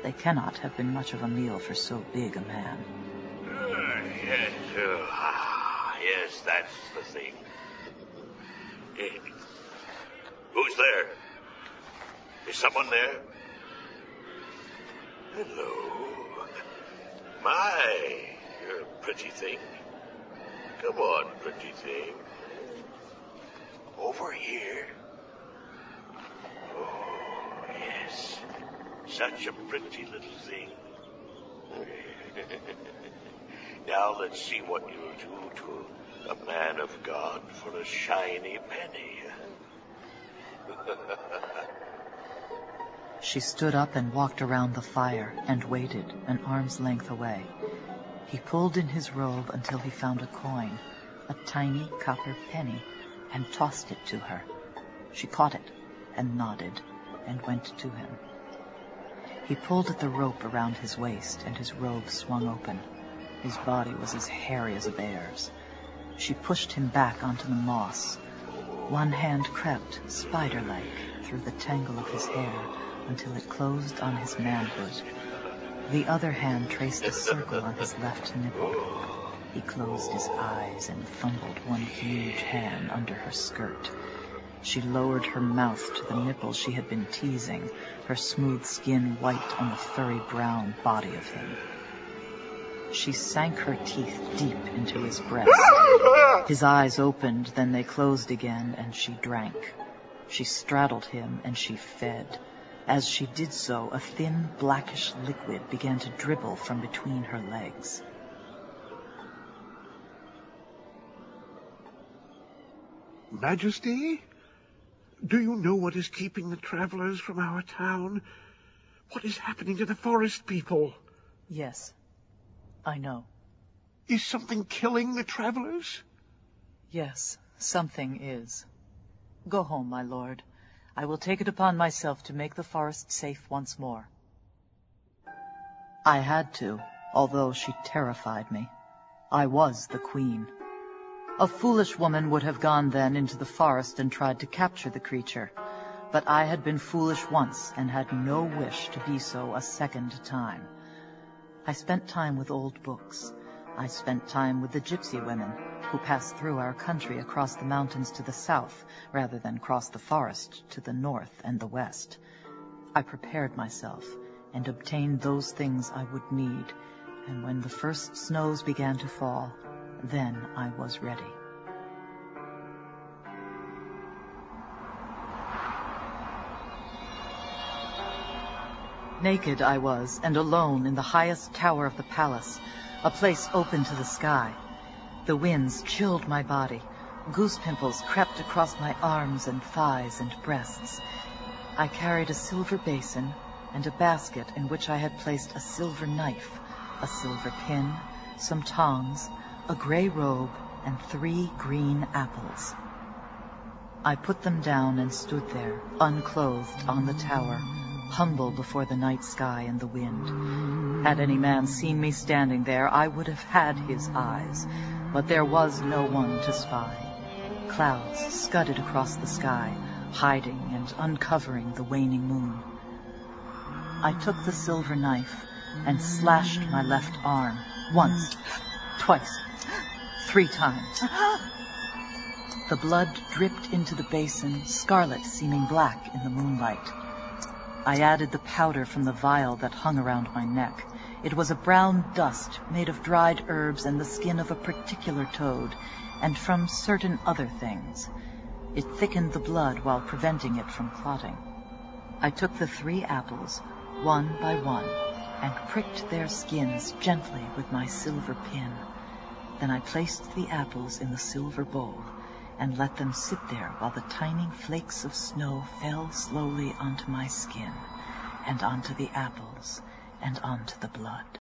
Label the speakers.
Speaker 1: They cannot have been much of a meal for so big a man.
Speaker 2: Yes, yes, that's the thing. Who's there? Is someone there? Hello. My, you're a pretty thing. Come on, pretty thing. Over here. Oh, yes. Such a pretty little thing. Now let's see what you'll do to a man of God for a shiny penny.
Speaker 1: She stood up and walked around the fire and waited an arm's length away. He pulled in his robe until he found a coin, a tiny copper penny, and tossed it to her. She caught it and nodded and went to him. He pulled at the rope around his waist, and his robe swung open. His body was as hairy as a bear's. She pushed him back onto the moss. One hand crept, spider-like, through the tangle of his hair until it closed on his manhood. The other hand traced a circle on his left nipple. He closed his eyes and fumbled one huge hand under her skirt. She lowered her mouth to the nipple she had been teasing, her smooth skin white on the furry brown body of him. She sank her teeth deep into his breast. His eyes opened, then they closed again, and she drank. She straddled him, and she fed. As she did so, a thin, blackish liquid began to dribble from between her legs.
Speaker 3: Majesty? Do you know what is keeping the travelers from our town? What is happening to the forest people?
Speaker 1: Yes, I know.
Speaker 3: Is something killing the travelers?
Speaker 1: Yes, something is. Go home, my lord. I will take it upon myself to make the forest safe once more. I had to, although she terrified me. I was the queen. A foolish woman would have gone then into the forest and tried to capture the creature, but I had been foolish once and had no wish to be so a second time. I spent time with old books. I spent time with the gypsy women who passed through our country across the mountains to the south rather than cross the forest to the north and the west. I prepared myself and obtained those things I would need, and when the first snows began to fall, then I was ready. Naked I was, and alone in the highest tower of the palace, a place open to the sky. The winds chilled my body. Goose pimples crept across my arms and thighs and breasts. I carried a silver basin and a basket in which I had placed a silver knife, a silver pin, some tongs, a gray robe, and 3 green apples. I put them down and stood there, unclothed, on the tower, humble before the night sky and the wind. Had any man seen me standing there, I would have had his eyes, but there was no one to spy. Clouds scudded across the sky, hiding and uncovering the waning moon. I took the silver knife and slashed my left arm, once, twice, 3 times. The blood dripped into the basin, scarlet seeming black in the moonlight. I added the powder from the vial that hung around my neck. It was a brown dust made of dried herbs and the skin of a particular toad, and from certain other things. It thickened the blood while preventing it from clotting. I took the 3 apples, one by one, and pricked their skins gently with my silver pin. Then I placed the apples in the silver bowl and let them sit there while the tiny flakes of snow fell slowly onto my skin and onto the apples and onto the blood.